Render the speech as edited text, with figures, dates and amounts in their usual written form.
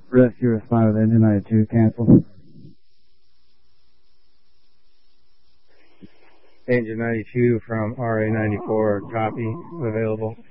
Rescue respond with engine 92, cancel. Engine 92 from RA 94, copy, available.